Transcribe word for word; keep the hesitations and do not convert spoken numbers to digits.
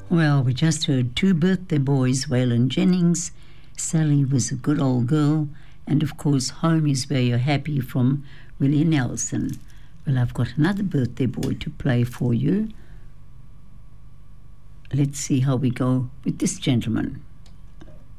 Well, we just heard two birthday boys, Waylon Jennings. Sally was a good old girl. And, of course, Home is Where You're Happy from Willie Nelson. Well, I've got another birthday boy to play for you. Let's see how we go with this gentleman.